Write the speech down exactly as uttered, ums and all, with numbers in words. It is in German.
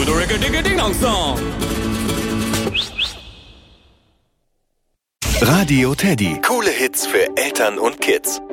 Song. Radio Teddy. Coole Hits für Eltern und Kids.